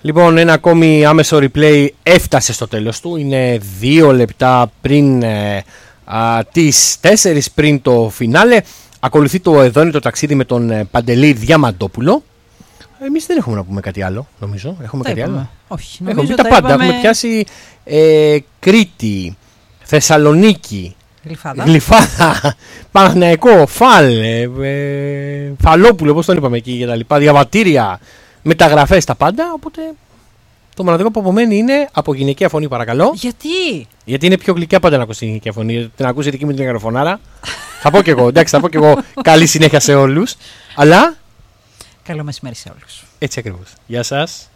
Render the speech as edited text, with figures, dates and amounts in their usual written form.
Λοιπόν, ένα ακόμη άμεσο replay έφτασε στο τέλος του. Είναι 2 λεπτά πριν τις 4 πριν το φινάλε. Ακολουθεί το εδώ το ταξίδι με τον Παντελή Διαμαντόπουλο. Εμείς δεν έχουμε να πούμε κάτι άλλο, νομίζω. Έχουμε κάτι άλλο? Όχι, έχουμε πει τα πάντα. Έχουμε πιάσει Κρήτη, Θεσσαλονίκη, Γλυφάδα, Παναθηναϊκό, Φαλόπουλο, όπως τον είπαμε εκεί και τα λοιπά, διαβατήρια, μεταγραφές, τα πάντα. Οπότε το μοναδικό που απομένει είναι από γυναικεία φωνή, παρακαλώ. Γιατί είναι πιο γλυκιά πάντα να ακούσει την γυναικεία φωνή. Την ακούσει δική μου την αγροφωνάρα. Θα πω κι εγώ, εντάξει, θα πω κι εγώ καλή συνέχεια σε όλους. Αλλά καλό μεσημέρι σε όλους. Έτσι ακριβώς. Γεια σας.